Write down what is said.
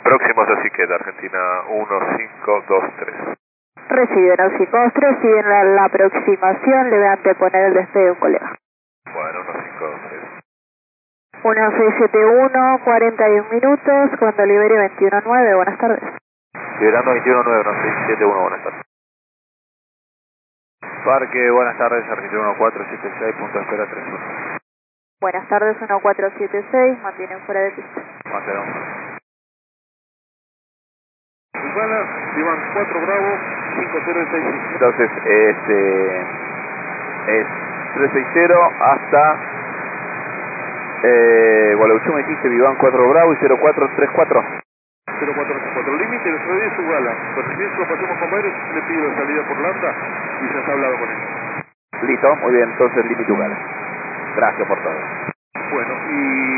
Próximos a Siqueta, Argentina 1523. Reciben Ausicost, siguen la aproximación, le voy a anteponer el despegue de un colega. Bueno, 1523. 1671, 41 minutos, cuando libere 219, buenas tardes. Liberando 219, 1671, buenas tardes. Parque, buenas tardes, Argentina 1476, punto de espera 31. Buenas tardes, 1476, mantienen fuera de pista. Mantenemos. Iguala, Iván 4 Bravo, 5065. Entonces, es 360 hasta Gualeguaychú, me dijiste, Viván 4 Bravo y 0434. 0434, límite, nuestro día es Iguala. Permiso, pasemos con varios, le pido salida por Lambda y ya está hablado con él. Listo, muy bien, entonces límite Ugala. Gracias por todo. Bueno, y